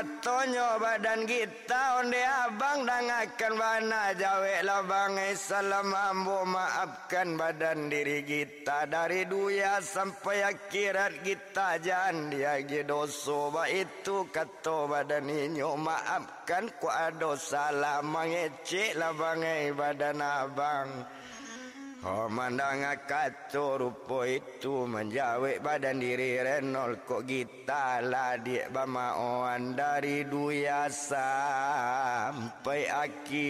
Tonyo badan kita onde abang dangakan bana jawe labang salam ambo maafkan badan diri kita dari duya sampai akhirat kita jangan dia doso ba itu kato badan inyo maafkan ku ado salah mangecek labang badan abang. Oh mandang kaco rupo itu menjawab badan diri renol kok kita lah dia bamaoan dari duya sampai akhir.